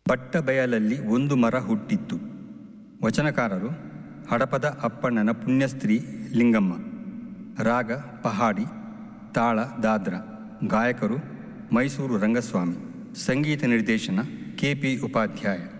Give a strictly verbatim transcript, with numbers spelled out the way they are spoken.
ಪಟ್ಟಬಯಲಲ್ಲಿ ಒಂದು ಮರ ಹುಟ್ಟಿತ್ತು. ವಚನಕಾರರು ಹಡಪದ ಅಪ್ಪಣ್ಣನ ಪುಣ್ಯಸ್ತ್ರೀ ಲಿಂಗಮ್ಮ. ರಾಗ ಪಹಾಡಿ, ತಾಳ ದಾದ್ರ. ಗಾಯಕರು ಮೈಸೂರು ರಂಗಸ್ವಾಮಿ. ಸಂಗೀತ ನಿರ್ದೇಶನ ಕೆ ಪಿ ಉಪಾಧ್ಯಾಯ.